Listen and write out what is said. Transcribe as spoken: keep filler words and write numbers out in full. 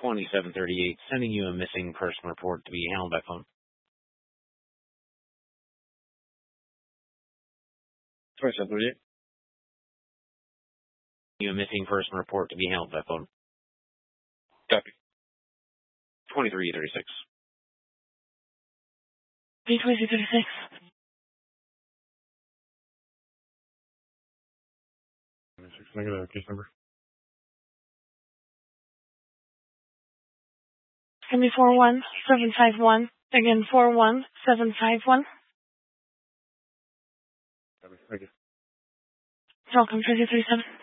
twenty-seven thirty-eight, sending you a missing person report to be handled by phone. twenty-seven thirty-eight. You a missing person report to be handled by phone. Copy. twenty-three thirty-six. B twenty-three thirty-six. Can I get a case number? It's going to be four one seven five one. Again, four one seven five one. Copy. Thank you. Welcome, three zero three seven.